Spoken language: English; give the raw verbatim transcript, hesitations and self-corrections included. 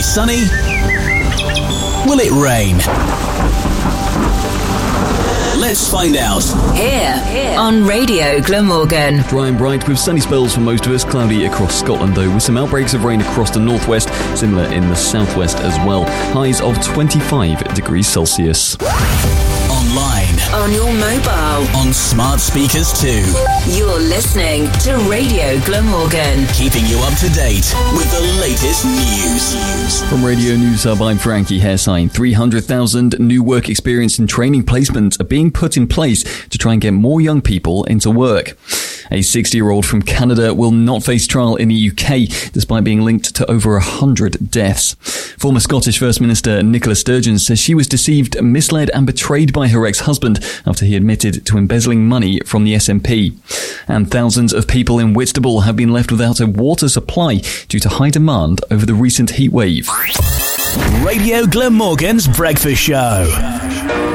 sunny? Will it rain? Let's find out. Here, here on Radio Glamorgan. Dry and bright with sunny spells for most of us, cloudy across Scotland though, with some outbreaks of rain across the northwest, similar in the southwest as well. Highs of twenty-five degrees Celsius. Online. On your mobile. On smart speakers too. You're listening to Radio Glamorgan. Keeping you up to date with the latest news. From Radio News Hub, I'm Frankie Hairsign. three hundred thousand new work experience and training placements are being put in place to try and get more young people into work. A sixty-year-old from Canada will not face trial in the U K, despite being linked to over one hundred deaths. Former Scottish First Minister Nicola Sturgeon says she was deceived, misled and betrayed by her ex-husband after he admitted to embezzling money from the S N P. And thousands of people in Whitstable have been left without a water supply due to high demand over the recent heatwave. Radio Glamorgan's Breakfast Show.